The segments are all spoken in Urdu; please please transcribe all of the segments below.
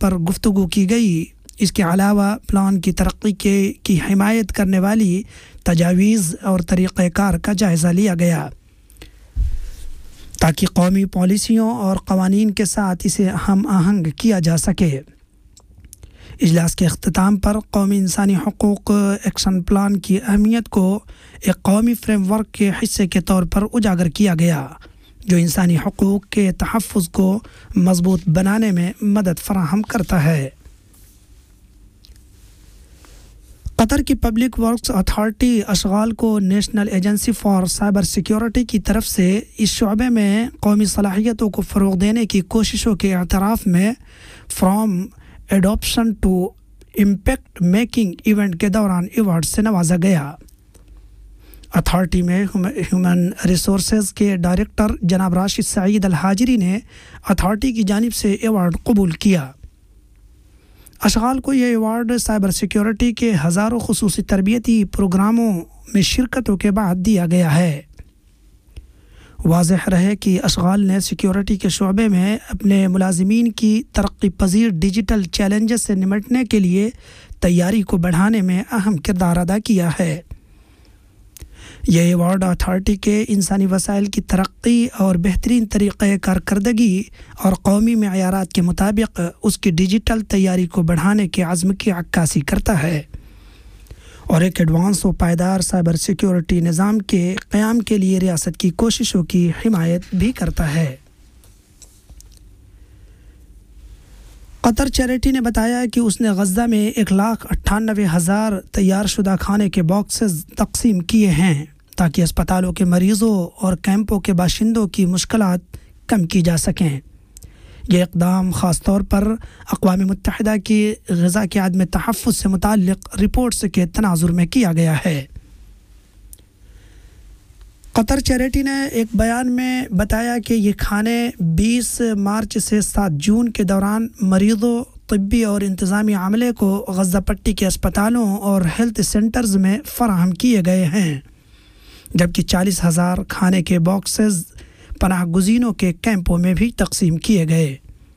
پر گفتگو کی گئی۔ اس کے علاوہ پلان کی ترقی کی حمایت کرنے والی تجاویز اور طریقہ کار کا جائزہ لیا گیا تاکہ قومی پالیسیوں اور قوانین کے ساتھ اسے ہم آہنگ کیا جا سکے۔ اجلاس کے اختتام پر قومی انسانی حقوق ایکشن پلان کی اہمیت کو ایک قومی فریم ورک کے حصے کے طور پر اجاگر کیا گیا جو انسانی حقوق کے تحفظ کو مضبوط بنانے میں مدد فراہم کرتا ہے۔ قطر کی پبلک ورکس اتھارٹی اشغال کو national agency for cyber security کی طرف سے اس شعبے میں قومی صلاحیتوں کو فروغ دینے کی کوششوں کے اعتراف میں from adaption to impact making event کے دوران ایوارڈ سے نوازا گیا۔ اتھارٹی میں ہیومن ریسورسز کے ڈائریکٹر جناب راشد سعید الحاجری نے اتھارٹی کی جانب سے ایوارڈ قبول کیا۔ اشغال کو یہ ایوارڈ سائبر سیکیورٹی کے ہزاروں خصوصی تربیتی پروگراموں میں شرکتوں کے بعد دیا گیا ہے۔ واضح رہے کہ اشغال نے سیکیورٹی کے شعبے میں اپنے ملازمین کی ترقی پذیر ڈیجیٹل چیلنجز سے نمٹنے کے لیے تیاری کو بڑھانے میں اہم کردار ادا کیا ہے۔ یہ ایوارڈ اتھارٹی کے انسانی وسائل کی ترقی اور بہترین طریقہ کارکردگی اور قومی معیارات کے مطابق اس کی ڈیجیٹل تیاری کو بڑھانے کے عزم کی عکاسی کرتا ہے اور ایک ایڈوانس و پائیدار سائبر سیکیورٹی نظام کے قیام کے لیے ریاست کی کوششوں کی حمایت بھی کرتا ہے۔ قطر چیریٹی نے بتایا کہ اس نے غزہ میں 1,98,000 تیار شدہ کھانے کے باکسز تقسیم کیے ہیں تاکہ اسپتالوں کے مریضوں اور کیمپوں کے باشندوں کی مشکلات کم کی جا سکیں۔ یہ اقدام خاص طور پر اقوام متحدہ کی غذا کے عدم تحفظ سے متعلق رپورٹس کے تناظر میں کیا گیا ہے۔ قطر چیریٹی نے ایک بیان میں بتایا کہ یہ کھانے 20 مارچ سے 7 جون کے دوران مریضوں، طبی اور انتظامی عملے کو غزہ پٹی کے اسپتالوں اور ہیلتھ سینٹرز میں فراہم کیے گئے ہیں، جبکہ 40,000 کھانے کے باکسز پناہ گزینوں کے کیمپوں میں بھی تقسیم کیے گئے۔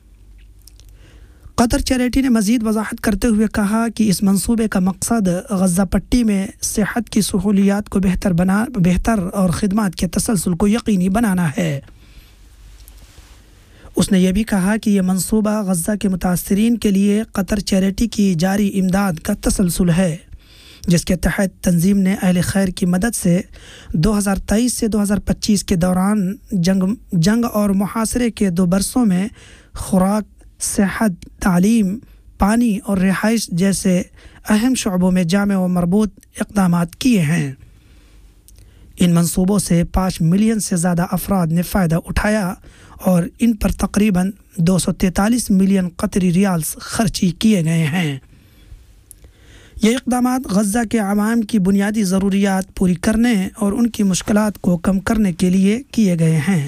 قطر چیریٹی نے مزید وضاحت کرتے ہوئے کہا کہ اس منصوبے کا مقصد غزہ پٹی میں صحت کی سہولیات کو بہتر اور خدمات کے تسلسل کو یقینی بنانا ہے۔ اس نے یہ بھی کہا کہ یہ منصوبہ غزہ کے متاثرین کے لیے قطر چیریٹی کی جاری امداد کا تسلسل ہے، جس کے تحت تنظیم نے اہل خیر کی مدد سے 2023 سے 2025 کے دوران جنگ اور محاصرے کے 2 برسوں میں خوراک، صحت، تعلیم، پانی اور رہائش جیسے اہم شعبوں میں جامع و مربوط اقدامات کیے ہیں۔ ان منصوبوں سے 5 ملین سے زیادہ افراد نے فائدہ اٹھایا اور ان پر تقریباً 243 ملین قطری ریالز خرچی کیے گئے ہیں۔ یہ اقدامات غزہ کے عوام کی بنیادی ضروریات پوری کرنے اور ان کی مشکلات کو کم کرنے کے لیے کیے گئے ہیں۔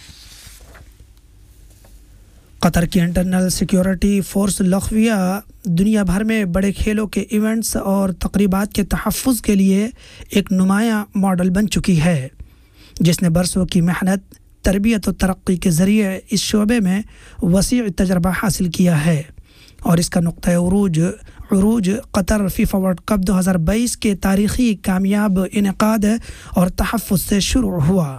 قطر کی انٹرنل سیکیورٹی فورس لخویہ دنیا بھر میں بڑے کھیلوں کے ایونٹس اور تقریبات کے تحفظ کے لیے ایک نمایاں ماڈل بن چکی ہے، جس نے برسوں کی محنت، تربیت و ترقی کے ذریعے اس شعبے میں وسیع تجربہ حاصل کیا ہے، اور اس کا نقطہ عروج قطر فیفا ورلڈ کپ 2022 کے تاریخی کامیاب انعقاد اور تحفظ سے شروع ہوا۔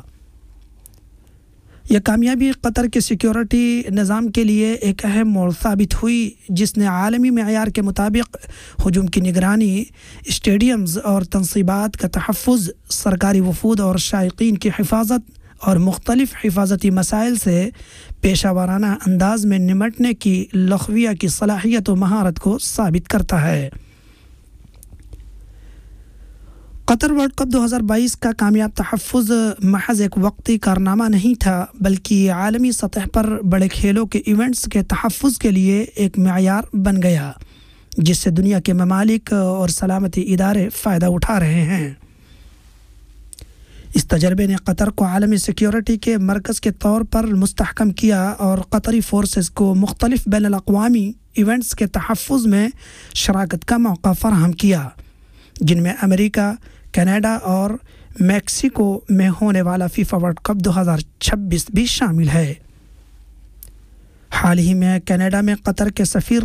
یہ کامیابی قطر کے سیکیورٹی نظام کے لیے ایک اہم موڑ ثابت ہوئی، جس نے عالمی معیار کے مطابق ہجوم کی نگرانی، اسٹیڈیمز اور تنصیبات کا تحفظ، سرکاری وفود اور شائقین کی حفاظت اور مختلف حفاظتی مسائل سے پیشہ ورانہ انداز میں نمٹنے کی لخویہ کی صلاحیت و مہارت کو ثابت کرتا ہے۔ قطر ورلڈ کپ 2022 کا کامیاب تحفظ محض ایک وقتی کارنامہ نہیں تھا، بلکہ عالمی سطح پر بڑے کھیلوں کے ایونٹس کے تحفظ کے لیے ایک معیار بن گیا، جس سے دنیا کے ممالک اور سلامتی ادارے فائدہ اٹھا رہے ہیں۔ اس تجربے نے قطر کو عالمی سیکیورٹی کے مرکز کے طور پر مستحکم کیا اور قطری فورسز کو مختلف بین الاقوامی ایونٹس کے تحفظ میں شراکت کا موقع فراہم کیا، جن میں امریکہ، کینیڈا اور میکسیکو میں ہونے والا فیفا ورلڈ کپ 2026 بھی شامل ہے۔ حال ہی میں کینیڈا میں قطر کے سفیر